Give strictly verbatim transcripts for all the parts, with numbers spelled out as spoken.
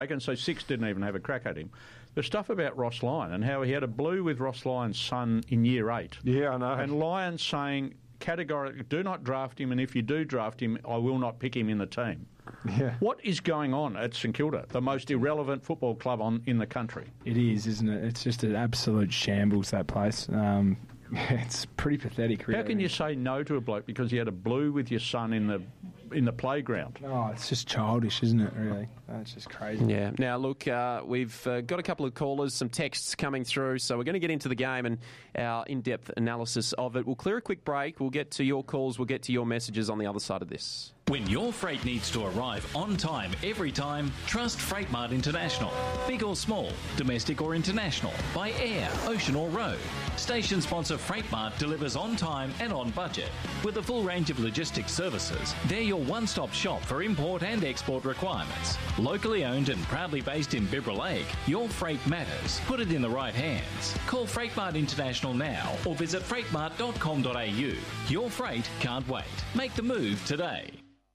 And so Six didn't even have a crack at him. The stuff about Ross Lyon and how he had a blue with Ross Lyon's son in year eight. Yeah, I know. And Lyon saying categorically, do not draft him, and if you do draft him, I will not pick him in the team. Yeah. What is going on at St Kilda, the most irrelevant football club on in the country? It is, isn't it? It's just an absolute shambles, that place. Um, it's pretty pathetic, really. How can you say no to a bloke because you had a blue with your son in the in the playground? Oh, it's just childish, isn't it, really? That's just crazy. Yeah. Now, look, uh, we've uh, got a couple of callers, some texts coming through, so we're going to get into the game and our in-depth analysis of it. We'll clear a quick break. We'll get to your calls. We'll get to your messages on the other side of this. When your freight needs to arrive on time every time, trust Freightmart International. Big or small, domestic or international, by air, ocean or road. Station sponsor Freightmart delivers on time and on budget. With a full range of logistics services, they're your one-stop shop for import and export requirements. Locally owned and proudly based in Bibra Lake, your freight matters. Put it in the right hands. Call Freightmart International now or visit freightmart dot com dot a u. Your freight can't wait. Make the move today.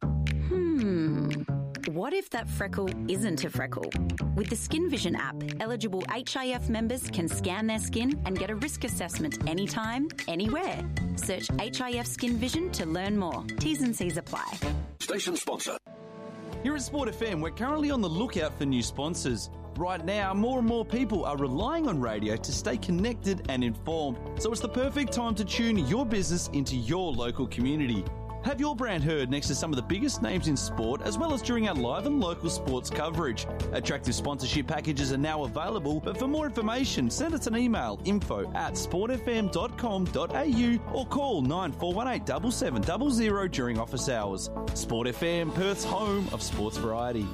Hmm. What if that freckle isn't a freckle? With the Skin Vision app, eligible H I F members can scan their skin and get a risk assessment anytime, anywhere. Search H I F Skin Vision to learn more. T's and C's apply. Station sponsor. Here at Sport F M, we're currently on the lookout for new sponsors. Right now, more and more people are relying on radio to stay connected and informed, so it's the perfect time to tune your business into your local community. Have your brand heard next to some of the biggest names in sport, as well as during our live and local sports coverage. Attractive sponsorship packages are now available, but for more information, send us an email, info at sport f m dot com dot a u or call nine four one eight seven seven zero zero during office hours. Sport F M, Perth's home of sports variety.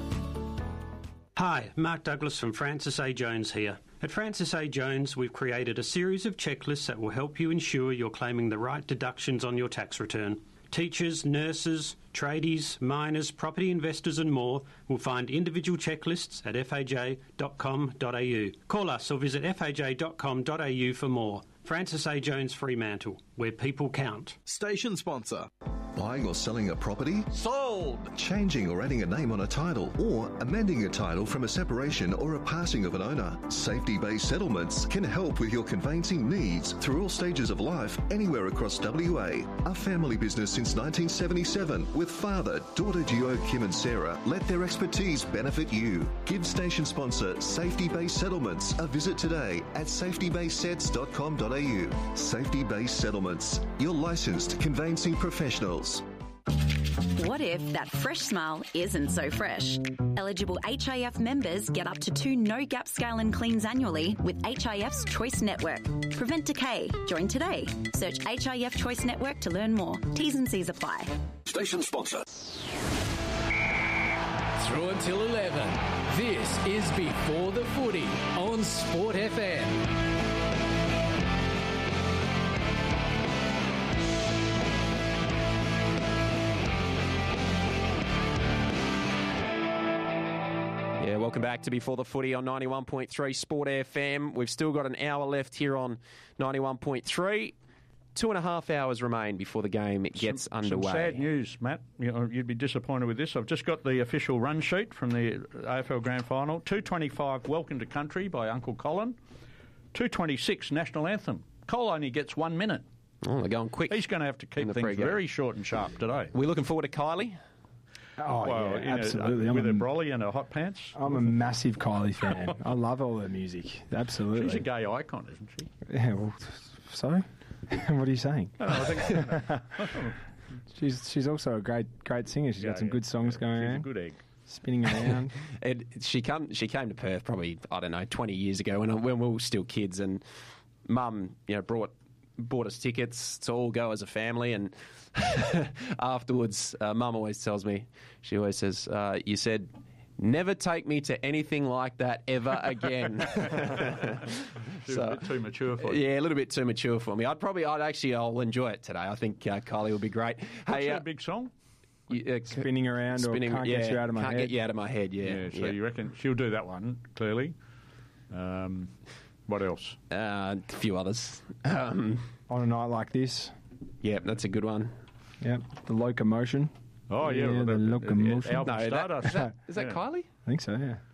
Hi, Mark Douglas from Francis A. Jones here. At Francis A. Jones, we've created a series of checklists that will help you ensure you're claiming the right deductions on your tax return. Teachers, nurses, tradies, miners, property investors and more will find individual checklists at f a j dot com dot a u. Call us or visit f a j dot com dot a u for more. Francis A. Jones Fremantle, where people count. Station sponsor. Buying or selling a property? Sold! Changing or adding a name on a title or amending a title from a separation or a passing of an owner. Safety-based settlements can help with your conveyancing needs through all stages of life anywhere across W A. A family business since nineteen seventy-seven with father, daughter duo Kim and Sarah let their expertise benefit you. Give station sponsor Safety-based Settlements a visit today at safety based sets dot com dot a u. Safety-based Settlements, your licensed conveyancing professionals. What if that fresh smile isn't so fresh? Eligible H I F members get up to two no-gap scale and cleans annually with H I F's Choice Network. Prevent decay. Join today. Search H I F Choice Network to learn more. T's and C's apply. Station sponsor. Through until eleven. This is Before the Footy on Sport F M. Yeah, welcome back to Before the Footy on ninety-one point three Sport F M. We've still got an hour left here on ninety-one point three. Two and a half hours remain before the game gets some, underway. Some sad news, Matt. You know, you'd be disappointed with this. I've just got the official run sheet from the A F L Grand Final. two twenty-five, Welcome to Country by Uncle Colin. two twenty-six, National Anthem. Cole only gets one minute. Oh, they're going quick. He's going to have to keep things pre-game. Very short and sharp today. We're looking forward to Kylie. Oh, well, yeah, absolutely. Know, with a, her brolly and her hot pants. I'm a massive Kylie fan. I love all her music. Absolutely. She's a gay icon, isn't she? Yeah, well, so? What are you saying? No, no, I think she's she's also a great great singer. She's yeah, got some yeah, good songs yeah, going she's on. She's a good egg. Spinning around. it, she, come, she came to Perth probably, I don't know, twenty years ago when, when we were still kids, and Mum, you know, brought bought us tickets to all go as a family, and afterwards, uh, Mum always tells me, she always says, uh, you said, never take me to anything like that ever again. She's so, a bit too mature for you. Yeah, a little bit too mature for me. I'd probably, I'd actually, I'll enjoy it today. I think uh, Kylie will be great. What's hey, her uh, big song? You, uh, spinning around spinning, or can't yeah, get you out of my can't head. Can't get you out of my head, yeah. Yeah, so yeah. you reckon she'll do that one, clearly. Um, what else? Uh, a few others. Um, On a night like this. Yeah, that's a good one. Yeah, the locomotion. Oh, yeah. yeah well, the, the locomotion. Album no, Stardust. That, is that, is that yeah. Kylie? I think so, yeah.